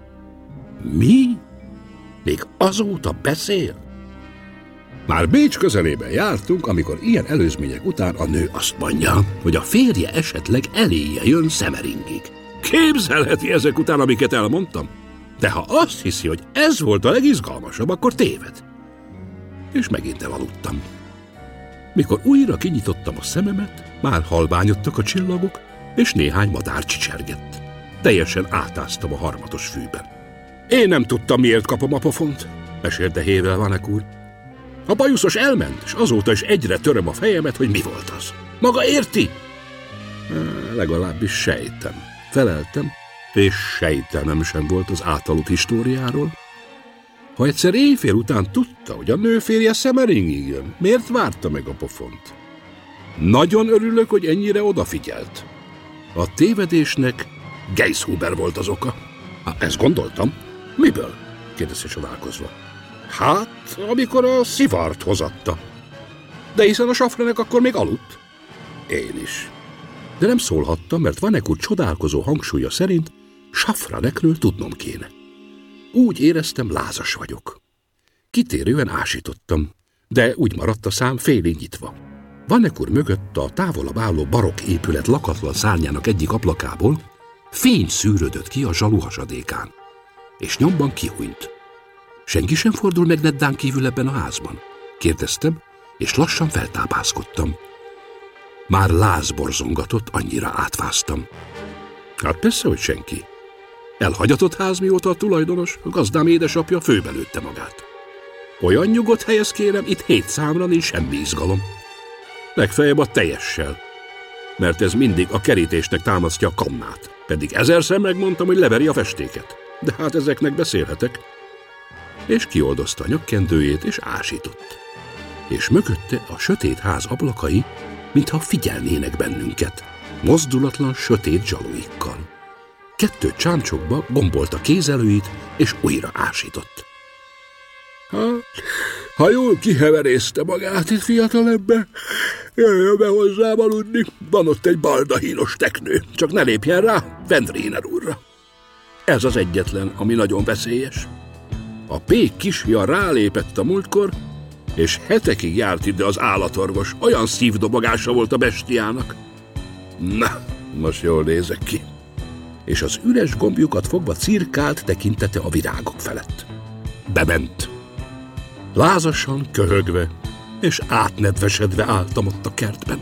Mi? Még azóta beszél? Már Bécs közelében jártunk, amikor ilyen előzmények után a nő azt mondja, hogy a férje esetleg eléje jön Semeringig. Képzelheti ezek után, amiket elmondtam? De ha azt hiszi, hogy ez volt a legizgalmasabb, akkor téved. És megint elaludtam. Mikor újra kinyitottam a szememet, már halványodtak a csillagok, és néhány madár csicsergett. Teljesen átáztam a harmatos fűben. Én nem tudtam, miért kapom a pofont, mesélte hével Vanek úr. A bajuszos elment, és azóta is egyre töröm a fejemet, hogy mi volt az. Maga érti? Legalábbis sejtem. Feleltem, és sejtelmem sem volt az átaludt históriáról. Ha egyszer éjfél után tudta, hogy a nő férje Semeringig jön, miért várta meg a pofont? Nagyon örülök, hogy ennyire odafigyelt. A tévedésnek Geishuber volt az oka. Ezt gondoltam. Miből? Kérdezte csodálkozva. Hát, amikor a szivart hozatta. De hiszen a Safranek akkor még aludt. Én is. De nem szólhattam, mert Vanek úr csodálkozó hangsúlya szerint Safranekről tudnom kéne. Úgy éreztem, lázas vagyok. Kitérően ásítottam, de úgy maradt a szám félig nyitva. Vanek úr mögött a távolabb álló barokk épület lakatlan szárnyának egyik ablakából fény szűrődött ki a zsalu hasadékán, és nyomban kihúnyt. Senki sem fordul meg Neddán kívül ebben a házban? Kérdeztem, és lassan feltápászkodtam. Már láz borzongatott, annyira átváztam. Hát persze, hogy senki. Elhagyatott ház, mióta a tulajdonos, a gazdám édesapja főbelőtte magát. Olyan nyugodt helyez kérem, itt 7 számra nincs semmi izgalom. Legfeljebb a teljessel, mert ez mindig a kerítésnek támasztja a kannát. Pedig 1000-szer megmondtam, hogy leveri a festéket. De hát ezeknek beszélhetek. És kioldozta a nyakkendőjét, és ásított. És mögötte a sötét ház ablakai, mintha figyelnének bennünket, mozdulatlan, sötét zsaluikkal. 2 csámcsokba gombolta kézelőit, és újra ásított. Ha jól kiheverészte magát itt, fiatalember, jöjjön be hozzám aludni, van ott egy baldahínos teknő, csak ne lépjen rá Vendréner úrra. Ez az egyetlen, ami nagyon veszélyes. A pék kisfia rálépett a múltkor, és hetekig járt ide az állatorvos, olyan szívdobogása volt a bestiának. Na, most jól nézek ki. És az üres gombjukat fogva cirkált tekintete a virágok felett. Bement. Lázasan, köhögve, és átnedvesedve álltam ott a kertben.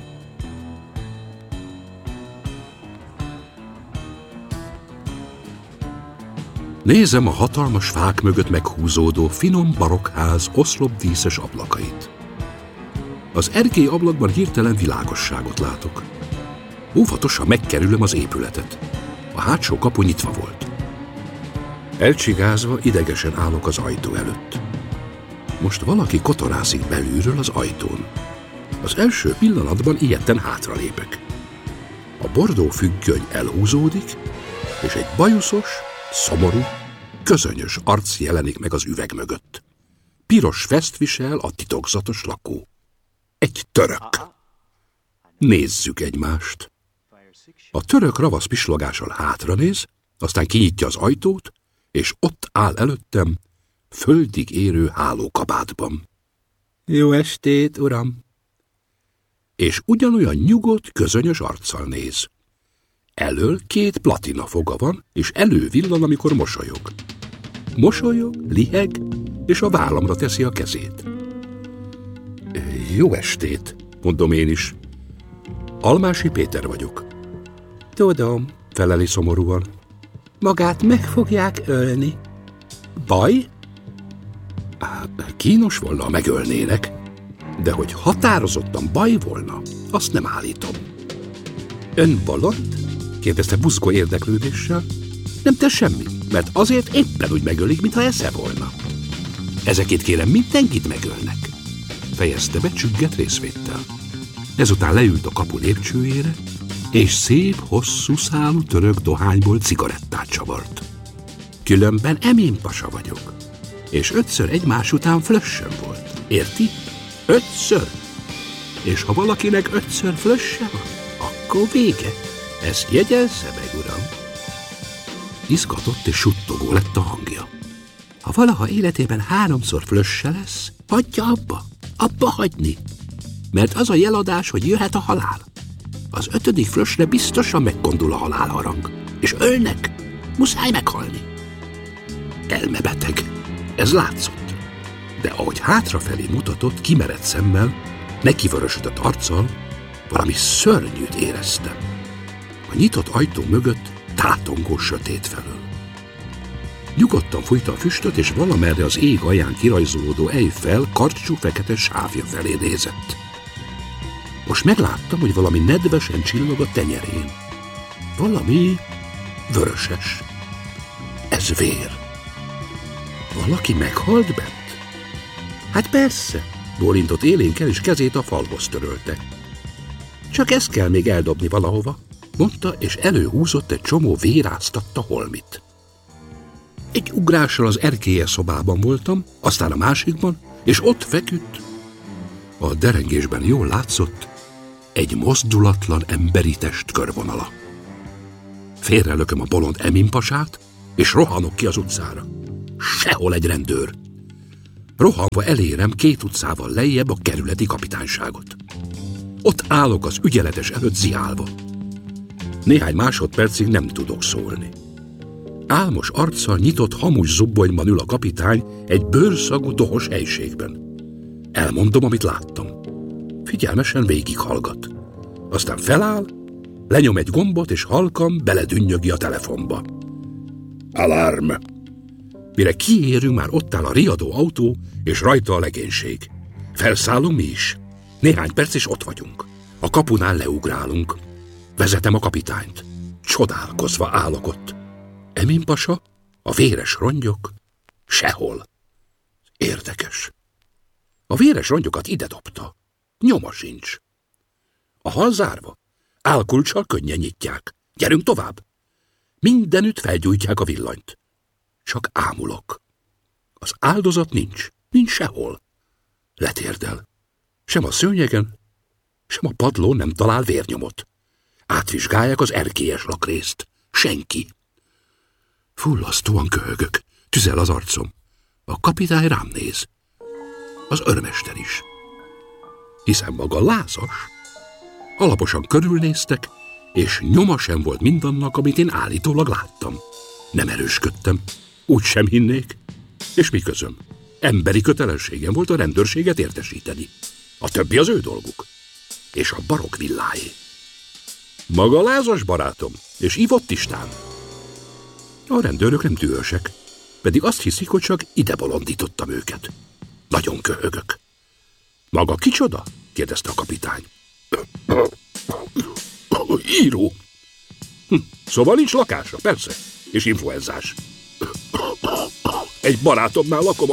Nézem a hatalmas fák mögött meghúzódó finom barokkház oszlopdíszes ablakait. Az erkély ablakban hirtelen világosságot látok. Óvatosan megkerülöm az épületet. A hátsó kapu nyitva volt. Elcsigázva idegesen állok az ajtó előtt. Most valaki kotorászik belülről az ajtón. Az első pillanatban ijedten hátralépek. A bordó függöny elhúzódik, és egy bajuszos, szomorú, közönyös arc jelenik meg az üveg mögött. Piros veszt visel a titokzatos lakó. Egy török. Nézzük egymást. A török ravasz pislogással hátranéz, aztán kinyitja az ajtót, és ott áll előttem, földig érő hálókabátban. Jó estét, uram! És ugyanolyan nyugodt, közönyös arccal néz. Elől 2 platina foga van, és elővillan, amikor mosolyog. Mosolyog, liheg, és a vállamra teszi a kezét. Jó estét, mondom én is. Almási Péter vagyok. Tudom, feleli szomorúan. Magát meg fogják ölni. Baj? Kínos volna, ha megölnének, de hogy határozottan baj volna, azt nem állítom. Ön bolond? Kérdezte buzgó érdeklődéssel. Nem tesz semmi, mert azért éppen úgy megölik, mintha esze volna. Ezekét kérem, mindenkit megölnek. Fejezte be csüggett részvéttel. Ezután leült a kapu lépcsőjére, és szép, hosszú szálú török dohányból cigarettát csavart. Különben eménpasa vagyok, és 5-ször egymás után flössöm volt. Érti? 5-ször. És ha valakinek 5-ször flösse van, akkor vége. Ezt jegyezze meg, uram. Izgatott és suttogó lett a hangja. Ha valaha életében 3-szor flösse lesz, hagyja abba hagyni. Mert az a jeladás, hogy jöhet a halál. Az 5. flössre biztosan megkondul a halálharang. És ölnek, muszáj meghalni. Elmebeteg, ez látszott. De ahogy hátrafelé mutatott, kimerett szemmel, nekivörösödött arccal, valami szörnyűt éreztem. A nyitott ajtó mögött tátongó sötét felől. Nyugodtan fújta a füstöt, és valamerre az ég alján kirajzolódó Eiffel karcsú fekete sávja felé nézett. Most megláttam, hogy valami nedvesen csillog a tenyerén. Valami vöröses. Ez vér. Valaki meghalt bent? Hát persze, bólintott élénkkel, és kezét a falhoz törölte. Csak ezt kell még eldobni valahova, mondta, és előhúzott egy csomó véráztatta holmit. Egy ugrással az erkélye szobában voltam, aztán a másikban, és ott feküdt. A derengésben jól látszott egy mozdulatlan emberi test körvonala. Félrelököm a bolond Emin pasát, és rohanok ki az utcára. Sehol egy rendőr. Rohanva elérem 2 utcával lejjebb a kerületi kapitányságot. Ott állok az ügyeletes előtt ziálva. Néhány másodpercig nem tudok szólni. Álmos arccal, nyitott hamus zubbonyban ül a kapitány egy bőrszagú dohos helységben. Elmondom, amit láttam. Figyelmesen végighallgat. Aztán feláll, lenyom egy gombot, és halkan beledünnyögi a telefonba. Alarm! Mire kiérünk, már ott áll a riadó autó, és rajta a legénység. Felszállunk mi is. Néhány perc, és ott vagyunk. A kapunál leugrálunk. Vezetem a kapitányt. Csodálkozva állok ott. Emin pasa, a véres rongyok, sehol. Érdekes. A véres rongyokat ide dobta. Nyoma sincs. A hal zárva. Álkulccsal könnyen nyitják. Gyerünk tovább. Mindenütt felgyújtják a villanyt. Csak ámulok. Az áldozat nincs. Nincs sehol. Letérdel. Sem a szőnyegen, sem a padlón nem talál vérnyomot. Átvizsgálják az erkélyes lakrészt. Senki. Fullasztóan köhögök. Tüzel az arcom. A kapitány rám néz. Az őrmester is. Hiszen maga lázas. Alaposan körülnéztek, és nyoma sem volt mindannak, amit én állítólag láttam. Nem erősködtem. Úgy sem hinnék. És mi közöm? Emberi kötelességem volt a rendőrséget értesíteni. A többi az ő dolguk. És a barokk villáé. Maga lázas, barátom, és ivott istán. A rendőrök nem dühösek, pedig azt hiszik, hogy csak ide bolondítottam őket. Nagyon köhögök. Maga kicsoda? Kérdezte a kapitány. Író. Szóval nincs lakása, persze, és influenzás. Egy barátomnál lakom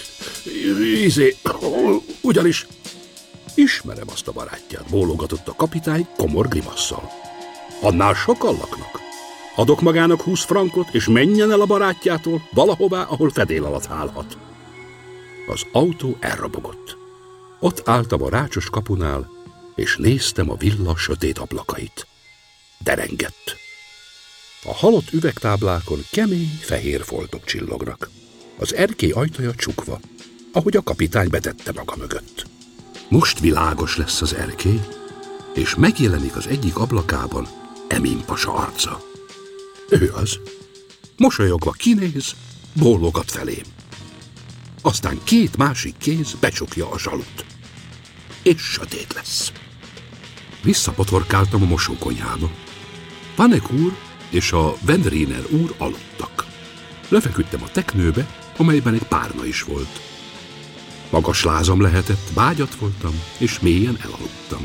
ugyanis ismerem azt a barátját, bólogatott a kapitány komor grimasszal. Annál sokan laknak. Adok magának 20 frankot, és menjen el a barátjától valahová, ahol fedél alatt állhat. Az autó elrobogott. Ott álltam a rácsos kapunál, és néztem a villa sötét ablakait. Derengett. A halott üvegtáblákon kemény, fehér foltok csillognak. Az erkély ajtaja csukva, ahogy a kapitány betette maga mögött. Most világos lesz az erkély, és megjelenik az egyik ablakában Emin pasa arca. Ő az. Mosolyogva kinéz, bólogat felém. Aztán 2 másik kéz becsukja a zsalut. És sötét lesz. Visszapotorkáltam a mosókonyhába. Panek úr és a Vendriner úr aludtak. Lefeküdtem a teknőbe, amelyben egy párna is volt. Magas lázam lehetett, bágyat voltam, és mélyen elaludtam.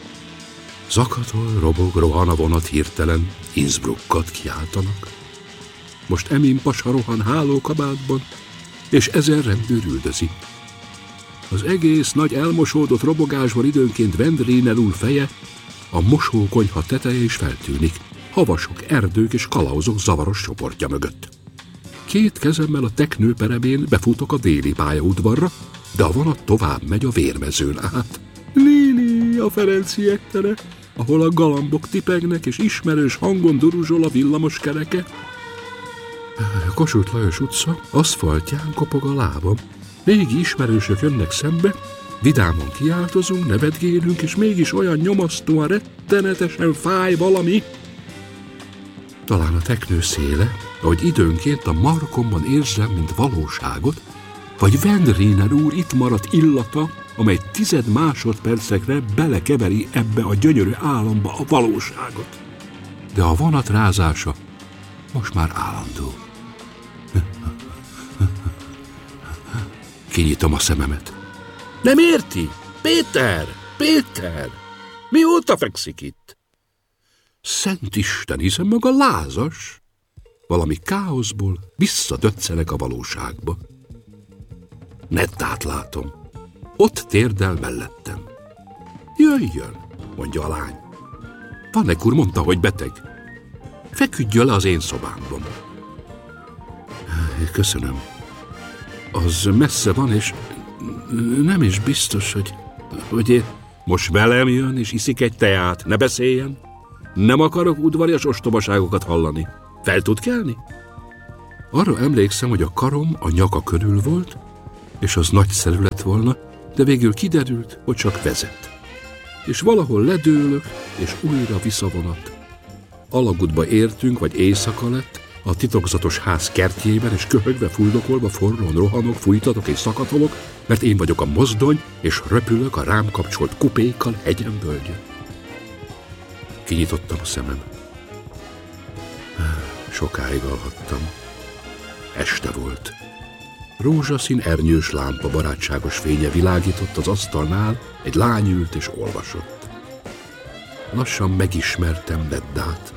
Zakatol, robog, rohan a vonat hirtelen, Innsbruckat kiáltanak. Most Emin pasa rohan hálókabátban, és 1000 rendőr üldözi. Az egész nagy elmosódott robogásban időnként Vendriner úr feje, a mosókonyha teteje is feltűnik, havasok, erdők és kalauzok zavaros csoportja mögött. 2 kezemmel a teknő peremén befutok a déli pályaudvarra, de a vonat tovább megy a vérmezőn át. Lili, a Ferenciek tere, ahol a galambok tipegnek, és ismerős hangon duruzsol a villamos kereke. Kossuth Lajos utca, aszfaltján kopog a lábam. Régi ismerősök jönnek szembe, vidáman kiáltozunk, nevetgélünk, és mégis olyan nyomasztóan, rettenetesen fáj valami. Talán a teknő széle, ahogy időnként a markomban érzem, mint valóságot, vagy Vendriner úr itt maradt illata, amely 10 másodpercekre belekeveri ebbe a gyönyörű álomba a valóságot. De a vonat rázása most már állandó. Kinyitom a szememet. Nem érti? Péter! Péter! Mióta fekszik itt? Szent Isten, hiszen maga lázas. Valami káoszból visszadöccenek a valóságba. Nettát látom. Ott térdel mellettem. Jöjjön, mondja a lány. Panek úr mondta, hogy beteg. Feküdjön le az én szobámban. Köszönöm. Az messze van, és nem is biztos, hogy én... Most velem jön, és iszik egy teát. Ne beszéljen. Nem akarok udvarias ostobaságokat hallani. Fel tud kelni? Arra emlékszem, hogy a karom a nyaka körül volt, és az nagyszerű lett volna, de végül kiderült, hogy csak vezet. És valahol ledőlök, és újra visszavonat. Alagútba értünk, vagy éjszaka lett, a titokzatos ház kertjében, és köhögve, fuldokolva, forrón rohanok, fújtatok és szakatolok, mert én vagyok a mozdony, és röpülök a rám kapcsolt kupékkal hegyen völgyön. Kinyitottam a szemem. Sokáig alhattam. Este volt. Rózsaszín ernyős lámpa barátságos fénye világított az asztalnál, egy lány ült és olvasott. Lassan megismertem Neddát.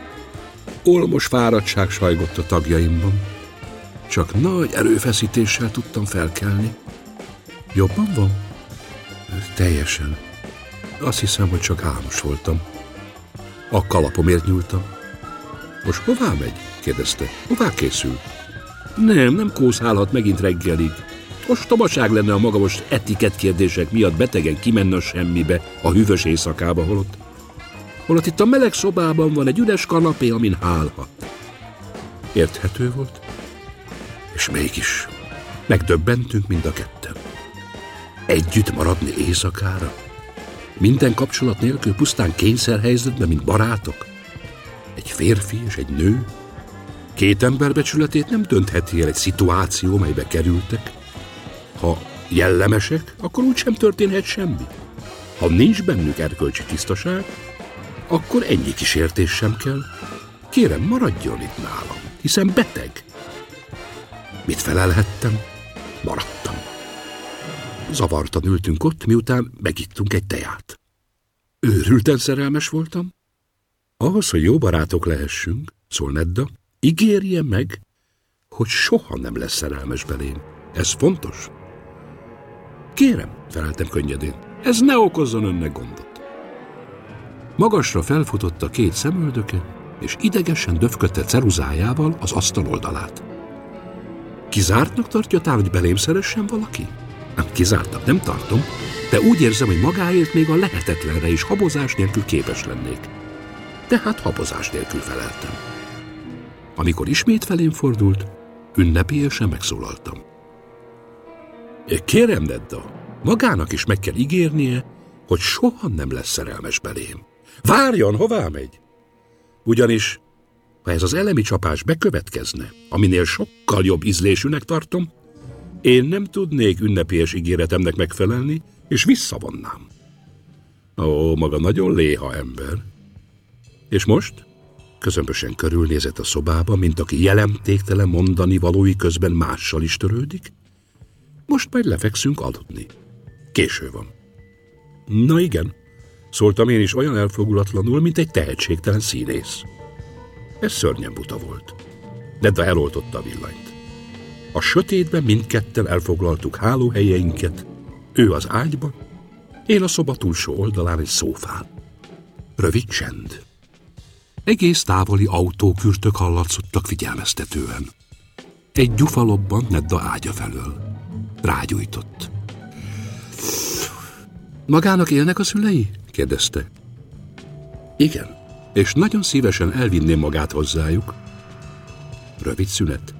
Olmos fáradtság sajgott a tagjaimban. Csak nagy erőfeszítéssel tudtam felkelni. Jobban van? Teljesen. Azt hiszem, hogy csak álmos voltam. A kalapomért nyúltam. Most hová megy? Kérdezte. Hová készül? Nem kószálhat megint reggelig. Ostobaság lenne a maga most etikett kérdések miatt betegen kimenne a semmibe, a hűvös éjszakába, holott itt a meleg szobában van egy üres kanapé, amin hálhat. Érthető volt, és mégis megdöbbentünk mind a ketten. Együtt maradni éjszakára? Minden kapcsolat nélkül pusztán kényszerhelyzetben, mint barátok? Egy férfi és egy nő? Két ember becsületét nem döntheti el egy szituáció, melybe kerültek. Ha jellemesek, akkor úgysem történhet semmi. Ha nincs bennük erkölcsi tisztaság, akkor ennyi kísértés sem kell. Kérem, maradjon itt nálam, hiszen beteg. Mit felelhettem? Maradtam. Zavartan ültünk ott, miután megittunk egy teját. Őrülten szerelmes voltam. Ahhoz, hogy jó barátok lehessünk, szól Nedda, ígérje meg, hogy soha nem lesz szerelmes belém. Ez fontos. Kérem, feleltem könnyedén, ez ne okozzon önnek gondot. Magasra felfutott a két szemöldöke, és idegesen döfködte ceruzájával az asztal oldalát. Kizártnak tartja tán, hogy belém szeressen valaki? Kizártnak nem tartom, de úgy érzem, hogy magáért még a lehetetlenre is habozás nélkül képes lennék. Tehát habozás nélkül feleltem. Amikor ismét felém fordult, ünnepélyesen megszólaltam. Kérem, Nedda, magának is meg kell ígérnie, hogy soha nem lesz szerelmes belém. Várjon, hová megy? Ugyanis, ha ez az elemi csapás bekövetkezne, aminél sokkal jobb ízlésűnek tartom, én nem tudnék ünnepélyes ígéretemnek megfelelni, és visszavonnám. Ó, maga nagyon léha ember. És most? Közömbösen körülnézett a szobába, mint aki jelentéktelen mondani valói közben mással is törődik. Most majd lefekszünk aludni. Késő van. Na igen, szóltam én is olyan elfogulatlanul, mint egy tehetségtelen színész. Ez szörnyen buta volt. Nedda eloltotta a villanyt. A sötétben mindketten elfoglaltuk hálóhelyeinket, ő az ágyban, én a szoba túlsó oldalán egy szófán. Rövid csend. Egész távoli autókürtök hallatszottak figyelmeztetően. Egy gyufa lobbant Nedda ágya felől. Rágyújtott. Magának élnek a szülei? Kérdezte. Igen, és nagyon szívesen elvinném magát hozzájuk. Rövid szünet.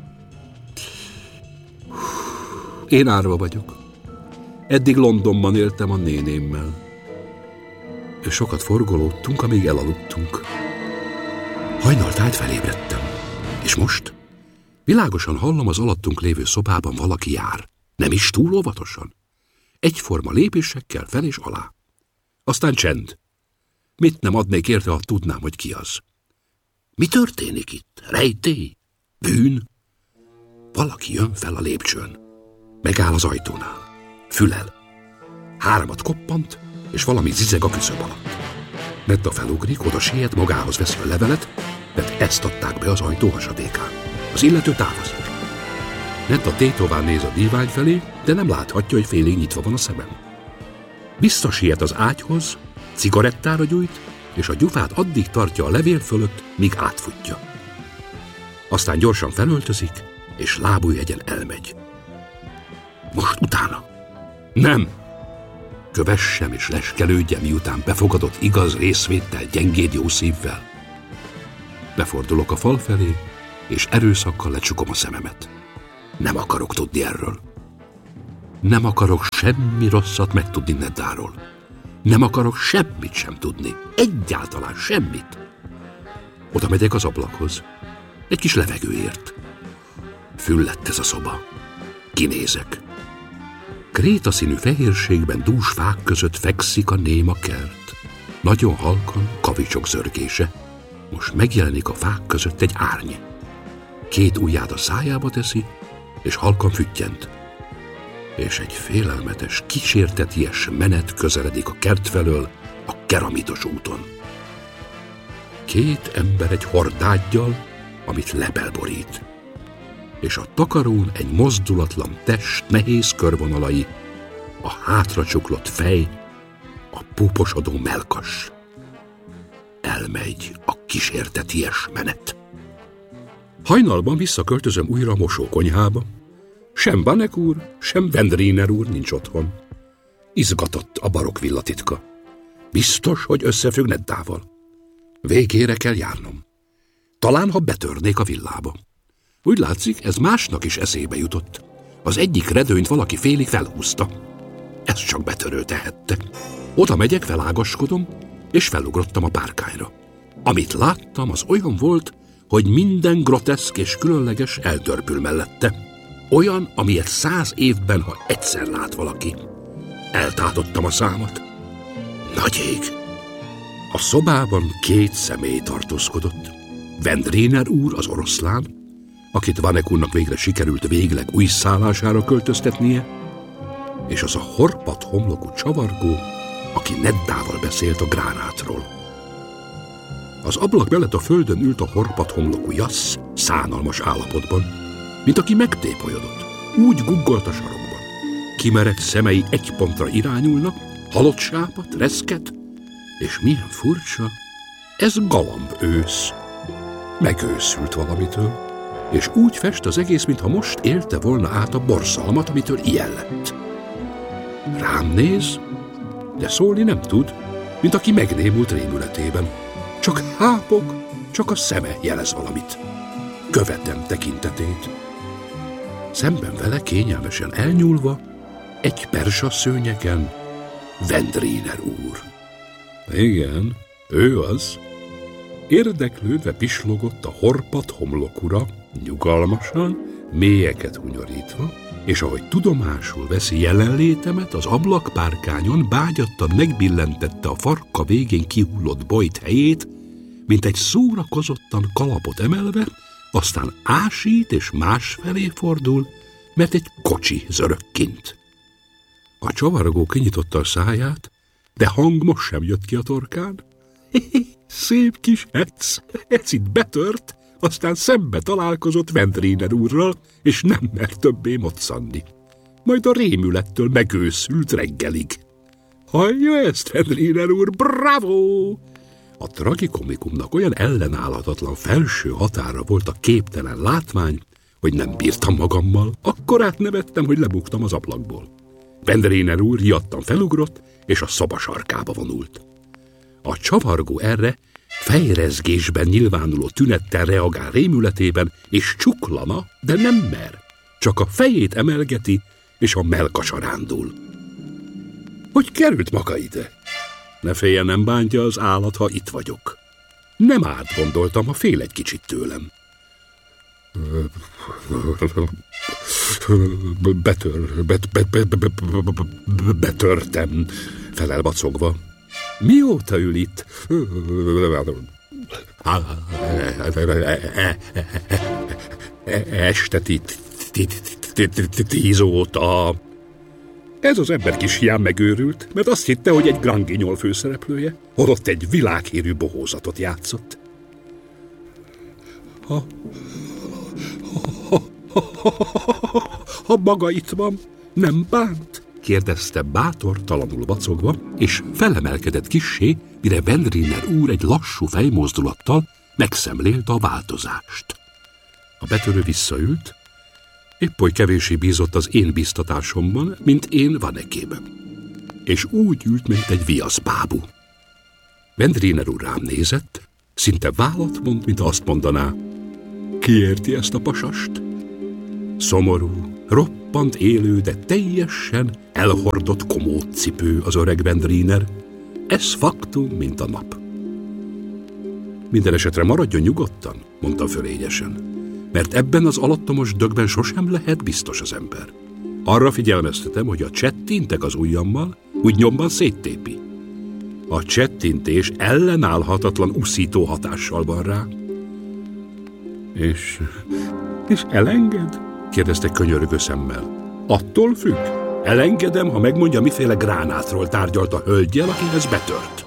Én árva vagyok. Eddig Londonban éltem a nénémmel. És sokat forgolódtunk, amíg elaludtunk. Hajnaltájt felébredtem. És most? Világosan hallom, az alattunk lévő szobában valaki jár. Nem is túl óvatosan. Egyforma lépésekkel fel és alá. Aztán csend. Mit nem adnék érte, ha tudnám, hogy ki az. Mi történik itt? Rejtély? Bűn? Valaki jön fel a lépcsőn. Megáll az ajtónál. Fülel. Hármat koppant, és valami zizeg a küszöb alatt. Nedda felugrik, oda siet, magához veszi a levelet, mert ezt adták be az ajtó hasadékán. Az illető távozik. Nedda tétován néz a dívány felé, de nem láthatja, hogy félig nyitva van a szemem. Visszasiet az ágyhoz, cigarettára gyújt, és a gyufát addig tartja a levél fölött, míg átfutja. Aztán gyorsan felöltözik, és lábújhegyen elmegy. Most utána. Nem! Kövessem és leskelődjem, miután befogadott igaz részvéttel, gyengéd jó szívvel. Befordulok a fal felé, és erőszakkal lecsukom a szememet. Nem akarok tudni erről. Nem akarok semmi rosszat megtudni Neddáról. Nem akarok semmit sem tudni. Egyáltalán semmit. Oda megyek az ablakhoz. Egy kis levegőért. Füllett ez a szoba. Kinézek. Krétaszínű fehérségben dús fák között fekszik a néma kert. Nagyon halkan kavicsok zörgése. Most megjelenik a fák között egy árny. 2 ujját a szájába teszi, és halkan füttyent. És egy félelmetes, kísérteties menet közeledik a kert felől a keramitos úton. 2 ember egy hordággyal, amit lebel borít. És a takarón egy mozdulatlan test nehéz körvonalai, a hátra csuklott fej, a púposodó mellkas. Elmegy a kísérteties menet. Hajnalban visszaköltözöm újra a mosókonyhába. Sem Vanek úr, sem Vendriner úr nincs otthon. Izgatott a barokk villatitka. Biztos, hogy összefügg Neddával. Végére kell járnom. Talán, ha betörnék a villába. Úgy látszik, ez másnak is eszébe jutott. Az egyik redőnyt valaki félig felhúzta. Ezt csak betörő tehette. Oda megyek, felágaskodom, és felugrottam a párkányra. Amit láttam, az olyan volt, hogy minden groteszk és különleges eltörpül mellette. Olyan, amilyet 100 évben, ha egyszer lát valaki. Eltátottam a számat. Nagy ég! A szobában 2 személy tartózkodott. Vendriner úr, az oroszlán, akit Vanek úrnak végre sikerült végleg új szállására költöztetnie, és az a horpadt homlokú csavargó, aki Neddával beszélt a gránátról. Az ablak mellett a földön ült a horpadt homlokú Jassz, szánalmas állapotban, mint aki megtépolyodott. Úgy guggolt a sarokban. Kimerett szemei egy pontra irányulnak, halott sápat, reszket, és milyen furcsa, ez galamb ősz. Megőszült valamitől, és úgy fest az egész, mintha most élte volna át a borzalmat, amitől ilyen lett. Rám néz, de szólni nem tud, mint aki megrémult rémületében. Csak hápog, csak a szeme jelez valamit. Követem tekintetét. Szemben vele kényelmesen elnyúlva, egy perzsa szőnyegen Vendriner úr. Igen, ő az. Érdeklődve pislogott a horpadt homlokura, nyugalmasan, mélyeket hunyorítva, és ahogy tudomásul veszi jelenlétemet, az ablakpárkányon bágyattan megbillentette a farka végén kihullott bojt helyét, mint egy szórakozottan kalapot emelve, aztán ásít és másfelé fordul, mert egy kocsi zörög kint. A csavargó kinyitotta a száját, de hang most sem jött ki a torkán. Szép kis ec itt betört, aztán szembe találkozott Vendriner úrral, és nem mert többé moccanni. Majd a rémülettől megőszült reggelig. Hallja ezt, Vendriner úr, bravo! A tragikomikumnak olyan ellenállhatatlan felső határa volt a képtelen látvány, hogy nem bírtam magammal, akkor átnevettem, hogy lebuktam az ablakból. Vendriner úr riadtan felugrott, és a szoba sarkába vonult. A csavargó erre fejrezgésben nyilvánuló tünettel reagál rémületében, és csuklana, de nem mer. Csak a fejét emelgeti, és a mellkasa rándul. Hogy került maga ide? Ne féljen, nem bántja az állat, ha itt vagyok. Nem átgondoltam, ha fél egy kicsit tőlem. Betörtem, felel vacogva. Mióta ül itt? Este 10 óta. Ez az ember kis hián megőrült, mert azt hitte, hogy egy Grand Guignol főszereplője, holott egy világhírű bohózatot játszott. Ha maga itt van, nem bánt? Kérdezte bátortalanul vacogva, és felemelkedett kissé, mire Vendriner úr egy lassú fejmozdulattal megszemlélte a változást. A betörő visszaült, Épp oly kevéssé bízott az én biztatásomban, mint én Vanekében. És úgy ült, mint egy viaszbábú. Wendriner úr rám nézett, szinte vállat mond, mint azt mondaná: ki érti ezt a pasast? Szomorú, roppant élő, de teljesen elhordott komódcipő az öreg Wendriner. Ez faktum, mint a nap. Minden esetre maradjon nyugodtan, mondta fölényesen, mert ebben az alattomos dögben sosem lehet biztos az ember. Arra figyelmeztetem, hogy a csettintek az ujjammal, úgy nyomban széttépi. A csettintés ellenállhatatlan uszító hatással van rá. És elenged? kérdezte könyörögő szemmel. Attól függ. Elengedem, ha megmondja, miféle gránátról tárgyalt a hölggyel, akihez betört.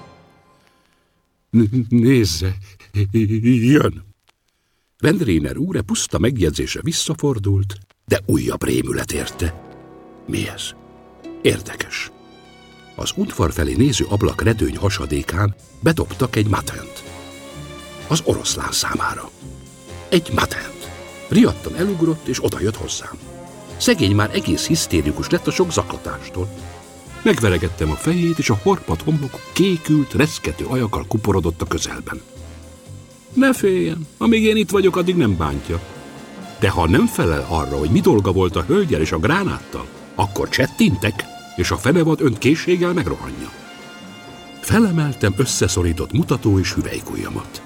Nézze, jön! Wendriner úr puszta megjegyzése visszafordult, de újabb rémület érte. Mi ez? Érdekes. Az udvar felé néző ablak redőny hasadékán bedobtak egy matent. Az oroszlán számára. Egy matent. Riadtan elugrott, és odajött hozzám. Szegény már egész hisztérikus lett a sok zaklatástól. Megveregettem a fejét, és a horpadt homlokú kékült, reszkető ajakkal kuporodott a közelben. Ne féljen, amíg én itt vagyok, addig nem bántja. De ha nem felel arra, hogy mi dolga volt a hölgyel és a gránáttal, akkor csettintek, és a fenevad önt készséggel megrohanja. Felemeltem összeszorított mutató és hüvelykujjamat.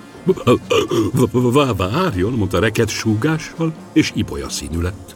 Várjon, mondta reket súgással, és ibolya színű lett.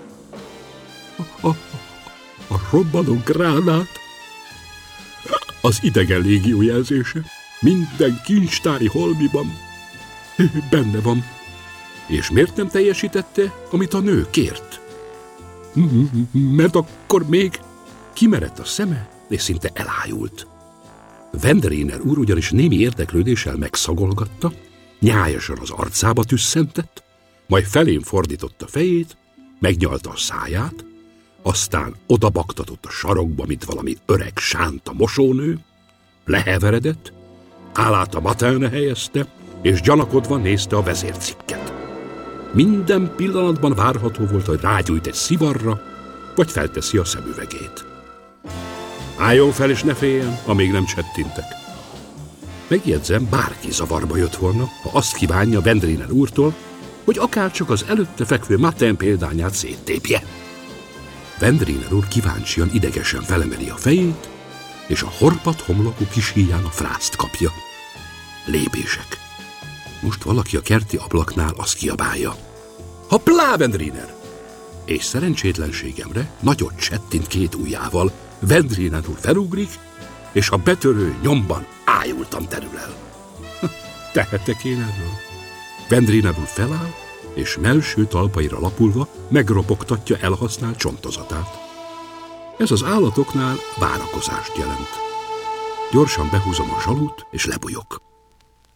A robbanó gránát az idegen légió jelzése. Minden kincstári holmiban benne van. És miért nem teljesítette, amit a nő kért? Mert akkor még kimerett a szeme, és szinte elájult. Wendriner úr ugyanis némi érdeklődéssel megszagolgatta, nyájasan az arcába tüsszentett, majd felém fordította fejét, megnyalta a száját, aztán odabaktatott a sarokba, mint valami öreg sánta mosónő, leheveredett, állát a matánra helyezte, és gyanakodva nézte a vezércikket. Minden pillanatban várható volt, hogy rágyújt egy szivarra, vagy felteszi a szemüvegét. Álljon fel, és ne féljen, amíg nem csettintek. Megjegyzem, bárki zavarba jött volna, ha azt kívánja Wendriner úrtól, hogy akárcsak az előtte fekvő Maten példányát széttépje. Wendriner úr kíváncsian, idegesen felemeli a fejét, és a horpadt homlokú kis híján a frászt kapja. Lépések. Most valaki a kerti ablaknál azt kiabálja: Hoppá, Wendriner! És szerencsétlenségemre nagyot csettint két ujjával. Wendriner úr felugrik, és a betörő nyomban ájultan terül el. Tehetek én erről? Wendriner úr feláll, és mellső talpaira lapulva megropogtatja elhasznált csontozatát. Ez az állatoknál várakozást jelent. Gyorsan behúzom a zsalut, és lebujok.